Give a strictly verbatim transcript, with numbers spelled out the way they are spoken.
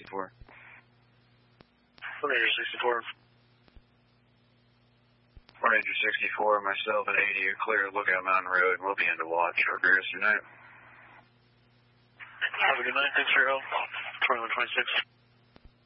sixty-four. Fort Ranger sixty-four. Fort Ranger sixty-four, myself and eighty are clear of Lookout Mountain Road. We'll be into watch for Beerus tonight. Have a good night. Thanks for your help. twenty-one twenty-six.